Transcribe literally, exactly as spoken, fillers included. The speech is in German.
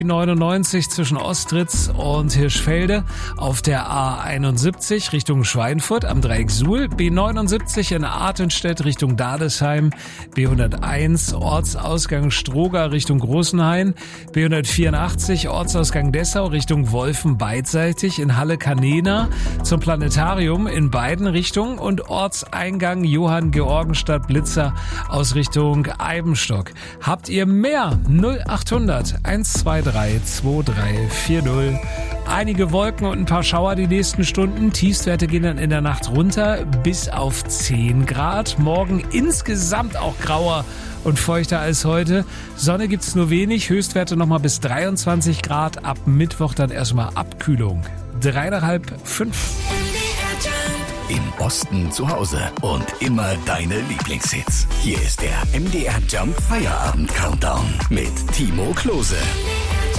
neunundneunzig zwischen Ostritz und Hirschfelde, auf der A einundsiebzig Richtung Schweinfurt am Dreieck Suhl, B neunundsiebzig in Artenstedt Richtung Dadesheim, B hunderteins Ortsausgang Stroger Richtung Großenhain, B hundertvierundachtzig Ortsausgang Dessau Richtung Wolfen beidseitig, in Halle Kanena zum Planetarium in beiden Richtungen und Ortseingang Johann Georgenstadt Blitzer aus Richtung Eibenstock. Habt ihr mehr? null achthundert eins zwei drei zwei drei vier null. Einige Wolken und ein paar Schauer die nächsten Stunden. Tiefstwerte gehen dann in der Nacht runter bis auf zehn Grad. Morgen insgesamt auch grauer und feuchter als heute. Sonne gibt's nur wenig. Höchstwerte nochmal bis dreiundzwanzig Grad. Ab Mittwoch dann erstmal Abkühlung. Drei nach halb fünf. Im Osten zu Hause und immer deine Lieblingshits. Hier ist der M D R Jump Feierabend Countdown mit Timo Klose.